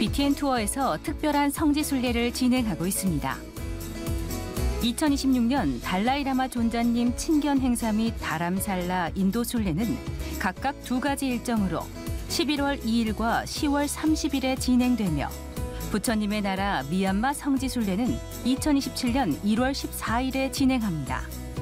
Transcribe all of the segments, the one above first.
BTN 투어에서 특별한 성지 순례를 진행하고 있습니다. 2026년 달라이라마 존자님 친견 행사 및 다람살라 인도 순례는 각각 2가지 일정으로 11월 2일과 10월 30일에 진행되며 부처님의 나라 미얀마 성지 순례는 2027년 1월 14일에 진행합니다.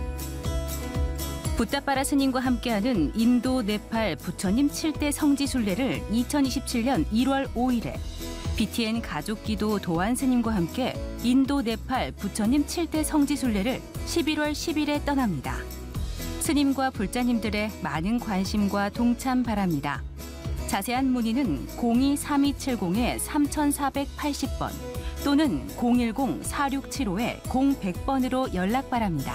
붓다빠라 스님과 함께하는 인도 네팔 부처님 7대 성지 순례를 2027년 1월 5일에 BTN 가족기도 도안 스님과 함께 인도 네팔 부처님 7대 성지 순례를 11월 10일에 떠납니다. 스님과 불자님들의 많은 관심과 동참 바랍니다. 자세한 문의는 02-3270-3480번 또는 010-4675-0100번으로 연락 바랍니다.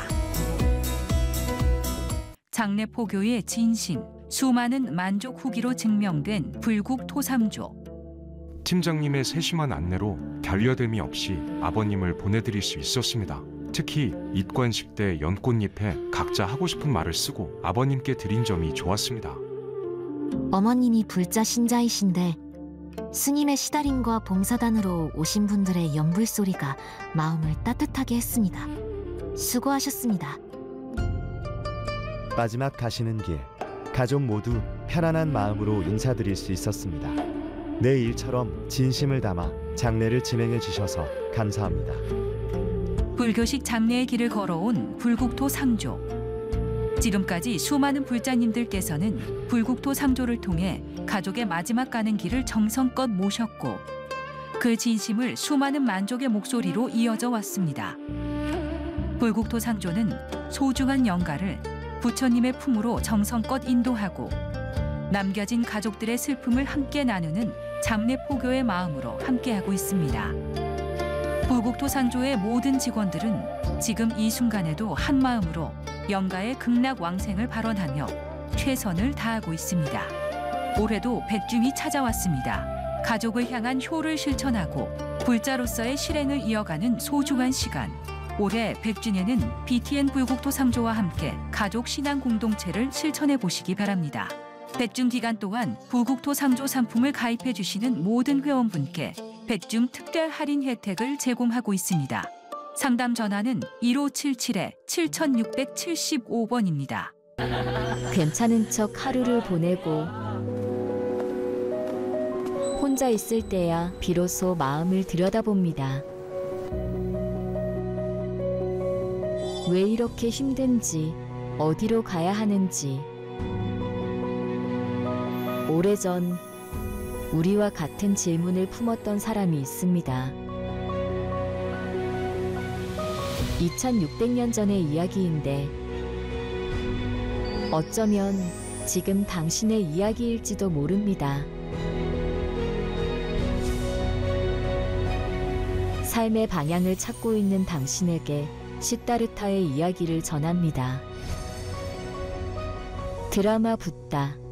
장례 포교의 진심, 수많은 만족 후기로 증명된 불국 토삼조. 팀장님의 세심한 안내로 결여됨이 없이 아버님을 보내드릴 수 있었습니다. 특히 입관식 때 연꽃잎에 각자 하고 싶은 말을 쓰고 아버님께 드린 점이 좋았습니다. 어머님이 불자 신자이신데 스님의 시다림과 봉사단으로 오신 분들의 연불소리가 마음을 따뜻하게 했습니다. 수고하셨습니다. 마지막 가시는 길, 가족 모두 편안한 마음으로 인사드릴 수 있었습니다. 내 일처럼 진심을 담아 장례를 진행해 주셔서 감사합니다. 불교식 장례의 길을 걸어온 불국토 상조. 지금까지 수많은 불자님들께서는 불국토 상조를 통해 가족의 마지막 가는 길을 정성껏 모셨고 그 진심을 수많은 만족의 목소리로 이어져 왔습니다. 불국토 상조는 소중한 영가를 부처님의 품으로 정성껏 인도하고 남겨진 가족들의 슬픔을 함께 나누는 장례 포교의 마음으로 함께하고 있습니다. 불국토 상조의 모든 직원들은 지금 이 순간에도 한 마음으로 영가의 극락왕생을 발언하며 최선을 다하고 있습니다. 올해도 백중이 찾아왔습니다. 가족을 향한 효를 실천하고 불자로서의 실행을 이어가는 소중한 시간. 올해 100주년은 BTN 불국토 상조와 함께 가족 신앙 공동체를 실천해 보시기 바랍니다. 100중 기간 동안 불국토 상조 상품을 가입해 주시는 모든 회원분께 100중 특별 할인 혜택을 제공하고 있습니다. 상담 전화는 1577-7675번입니다. 괜찮은 척 하루를 보내고 혼자 있을 때야 비로소 마음을 들여다봅니다. 왜 이렇게 힘든지, 어디로 가야 하는지. 오래전 우리와 같은 질문을 품었던 사람이 있습니다. 2600년 전의 이야기인데 어쩌면 지금 당신의 이야기일지도 모릅니다. 삶의 방향을 찾고 있는 당신에게 시다르타의 이야기를 전합니다. 드라마 붓다.